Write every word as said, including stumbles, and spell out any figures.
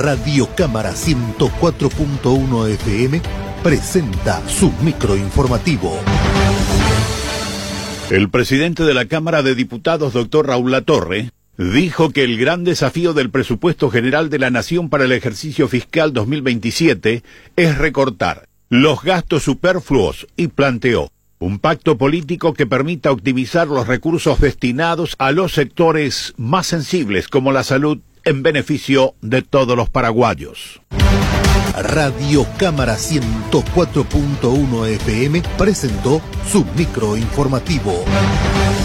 Radio Cámara ciento cuatro punto uno F M presenta su microinformativo. El presidente de la Cámara de Diputados, doctor Raúl Latorre, dijo que el gran desafío del presupuesto general de la Nación para el ejercicio fiscal dos mil veintisiete es recortar los gastos superfluos y planteó un pacto político que permita optimizar los recursos destinados a los sectores más sensibles como la salud en beneficio de todos los paraguayos. Radio Cámara ciento cuatro punto uno F M presentó su microinformativo.